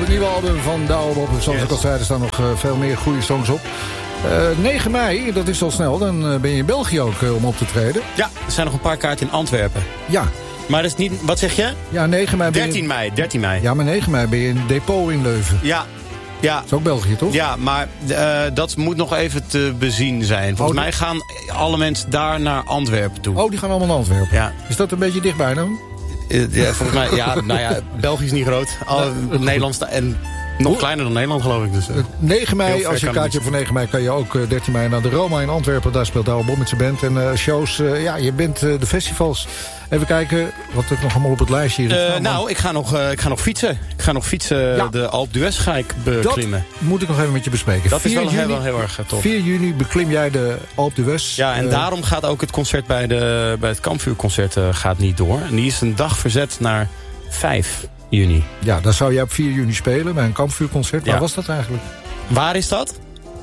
het nieuwe album van Douwe Bob. Zoals ik al zei, er staan nog veel meer goede songs op. 9 mei, dat is al snel, dan ben je in België ook om op te treden. Ja, er zijn nog een paar kaarten in Antwerpen. Ja. Maar dat is niet... Wat zeg je? Ja, 9 mei 13 mei. Ja, maar 9 mei ben je in Depot in Leuven. Ja. Dat is ook België, toch? Ja, maar dat moet nog even te bezien zijn. Volgens mij gaan alle mensen daar naar Antwerpen toe. Oh, die gaan allemaal naar Antwerpen. Ja. Is dat een beetje dichtbij dan? Ja, volgens mij, België is niet groot. Nederland en nog kleiner dan Nederland, geloof ik. Dus, 9 mei, als je een kaartje hebt voor 9 mei... kan je ook 13 mei naar de Roma in Antwerpen. Daar speelt Douwe Bob met zijn band. En shows, je bent de festivals. Even kijken wat er nog allemaal op het lijstje hier is. Ik ga nog fietsen. Ik ga nog fietsen. Ja. De Alpe d'Huez ga ik beklimmen. Dat moet ik nog even met je bespreken. Dat is wel heel erg tof. 4 juni beklim jij de Alpe d'Huez. Ja, en daarom gaat ook het concert bij het Kampvuurconcert gaat niet door. En die is een dag verzet naar 5 juni. Ja, dan zou jij op 4 juni spelen bij een Kampvuurconcert. Waar was dat eigenlijk? Waar is dat?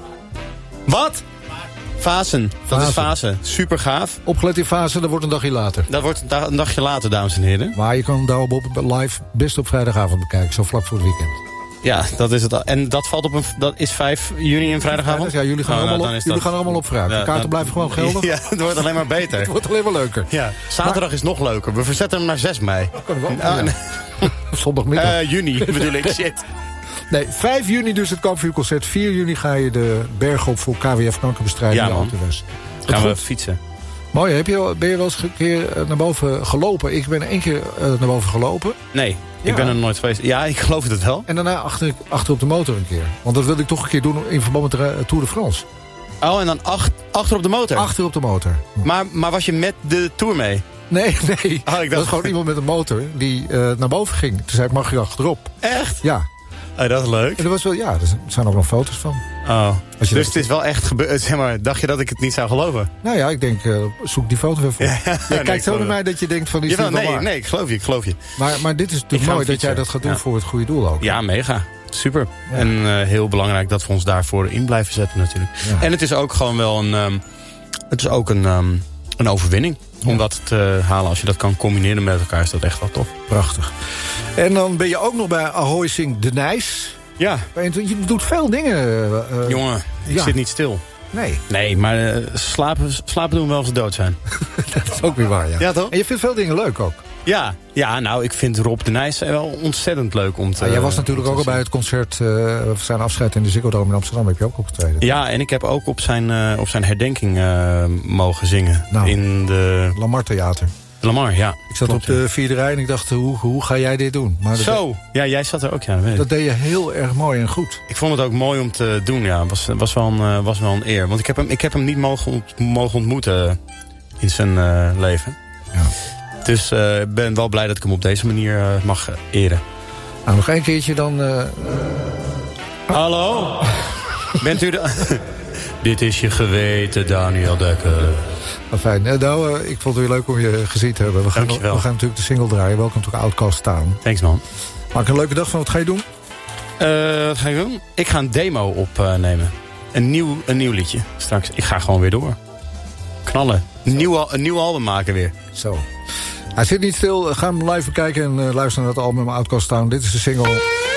Wat? Vasen. Dat is Vasen. Super gaaf. Opgelet in Vasen, dat wordt een dagje later. Dat wordt een dagje later, dames en heren. Maar je kan Douwe Bob live best op vrijdagavond bekijken. Zo vlak voor het weekend. Ja, dat is het. En dat valt op dat is 5 juni en vrijdagavond? Ja, jullie gaan er allemaal op vooruit. De kaarten blijven gewoon geldig. Ja, het wordt alleen maar beter. Het wordt alleen maar leuker. Ja. Zaterdag is nog leuker. We verzetten hem naar 6 mei. Kan wel. Zondagmiddag. Juni bedoel ik. Shit. Nee, 5 juni dus het Kampvuurconcert. 4 juni ga je de berg op voor KWF kankerbestrijding. Ja, man. Gaan we fietsen. Mooi, ben je wel eens een keer naar boven gelopen? Ik ben 1 keer naar boven gelopen. Nee, ik ben er nooit geweest. Ja, ik geloof het wel. En daarna achter op de motor een keer. Want dat wilde ik toch een keer doen in verband met de Tour de France. Oh, en dan achter op de motor? Achter op de motor. Maar was je met de Tour mee? Nee. Dat was gewoon iemand met een motor die naar boven ging. Toen zei ik, mag je achterop? Echt? Ja. Oh, dat is leuk. En er was wel, er zijn ook nog foto's van. Oh. Dus het is wel echt gebeurd. Zeg maar, dacht je dat ik het niet zou geloven? Nou ja, ik denk, zoek die foto even voor. Jij kijkt zo naar mij dat je denkt van, die is niet waar. Nee, ik geloof je. Maar dit is natuurlijk mooi dat jij dat gaat doen voor het goede doel ook. Ja, mega. Super. Ja. En heel belangrijk dat we ons daarvoor in blijven zetten natuurlijk. Ja. En het is ook gewoon wel een overwinning. Om dat te halen. Als je dat kan combineren met elkaar is dat echt wel tof. Prachtig. En dan ben je ook nog bij Ahoy Sing de Nijs. Ja. Je doet veel dingen. Jongen, ik zit niet stil. Nee, maar slapen doen we wel als we dood zijn. Dat is ook weer waar, ja. Ja, toch? En je vindt veel dingen leuk ook. Ja, nou, ik vind Rob de Nijs wel ontzettend leuk om te... jij was natuurlijk ook al bij het concert, zijn afscheid in de Ziggo Dome in Amsterdam. Heb je ook opgetreden? Ja, en ik heb ook op zijn herdenking mogen zingen. In de... Lamar Theater. Lamar, ja. Ik zat op de 4e rij en ik dacht, hoe ga jij dit doen? Maar ja, jij zat er ook, ja. Dat deed je heel erg mooi en goed. Ik vond het ook mooi om te doen, ja. Was wel een eer. Want ik heb hem niet mogen ontmoeten in zijn leven. Ja. Dus ik ben wel blij dat ik hem op deze manier mag eren. Nou, nog 1 keertje dan... Hallo? Bent u de... Dit is je geweten, Daniel Dekker. Fijn. Nou, ik vond het weer leuk om je gezien te hebben. We gaan natuurlijk de single draaien. Welkom to Outcast staan. Thanks, man. Maak een leuke dag van. Wat ga je doen? Wat ga ik doen? Ik ga een demo opnemen. Een nieuw liedje straks. Ik ga gewoon weer door. Knallen. Een nieuw album maken weer. Zo. Hij zit niet stil. Ga hem live bekijken en luisteren naar het album Outcast Town. Dit is de single